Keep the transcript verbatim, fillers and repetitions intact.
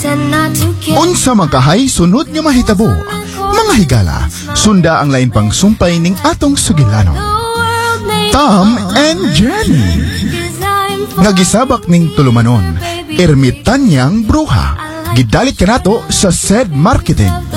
Unsa makahay sunod nga mahitabo, mga higala, sunda ang lain pang sumpay ning atong sugilanon. Tom and Jenny. Nagisabak ning tulumanon, ermitanyang bruha. Gidalit kanato sa said marketing.